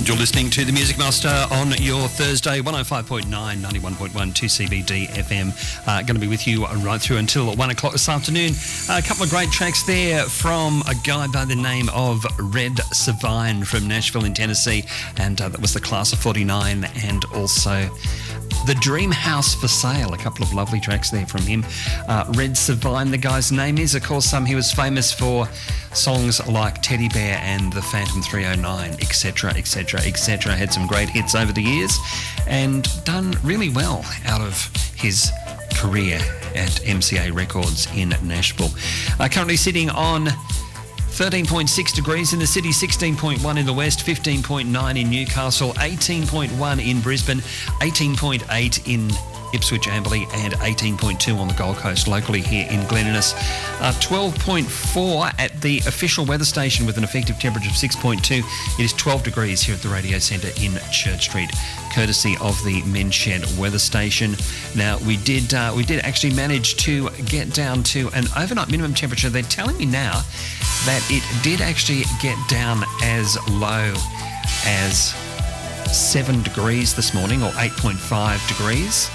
You're listening to The Music Master on your Thursday, 105.9, 91.1, 2CBD FM. Going to be with you right through until 1 o'clock this afternoon. A couple of great tracks there from a guy by the name of Red Savine from Nashville in Tennessee. And that was the Class of 49 and also The Dream House for Sale. A couple of lovely tracks there from him. Red Savine, the guy's name is. Of course, he was famous for songs like Teddy Bear and The Phantom 309, etc., etc., etc. Had some great hits over the years and done really well out of his career at MCA Records in Nashville. Currently sitting on 13.6 degrees in the city, 16.1 in the west, 15.9 in Newcastle, 18.1 in Brisbane, 18.8 in Ipswich, Amberley, and 18.2 on the Gold Coast, locally here in Glen Innes. 12.4 at the official weather station with an effective temperature of 6.2. It is 12 degrees here at the Radio Centre in Church Street, courtesy of the Men's Shed weather station. Now, we did actually manage to get down to an overnight minimum temperature. They're telling me now that it did actually get down as low as 7 degrees this morning, or 8.5 degrees.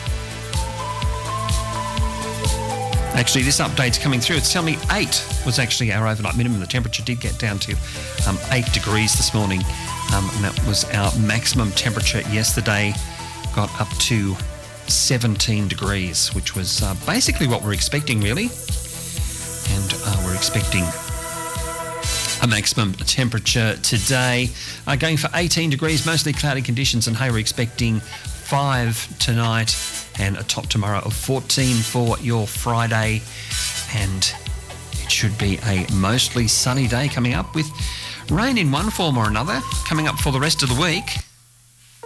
Actually, this update's coming through. It's telling me 8 was actually our overnight minimum. The temperature did get down to 8 degrees this morning. And that was our maximum temperature yesterday. Got up to 17 degrees, which was basically what we're expecting, really. And we're expecting a maximum temperature today. Going for 18 degrees, mostly cloudy conditions. And hey, we're expecting 5 tonight and a top tomorrow of 14 for your Friday, and it should be a mostly sunny day coming up with rain in one form or another coming up for the rest of the week.